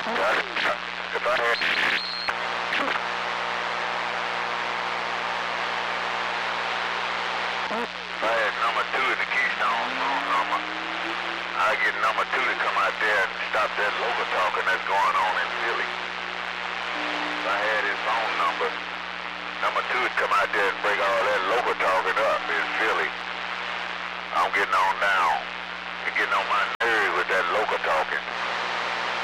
Got it. If I had... If I had number 2 in the Keystone phone number, I'd get number 2 to come out there and stop that local talking that's going on in Philly. If I had his phone number, number 2 would come out there and break all that local talking up in Philly. I'm getting on down and getting on my nerves with that local talking.